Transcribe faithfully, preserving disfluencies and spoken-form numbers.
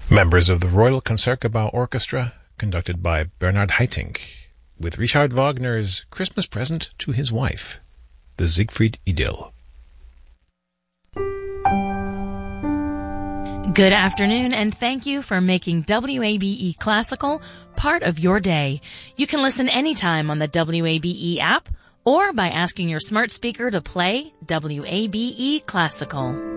Members of the Royal Concertgebouw Orchestra, conducted by Bernhard Haitink, with Richard Wagner's Christmas Present to His Wife, the Siegfried Idyll. Good afternoon, and thank you for making W A B E Classical part of your day. You can listen anytime on the W A B E app or by asking your smart speaker to play W A B E Classical.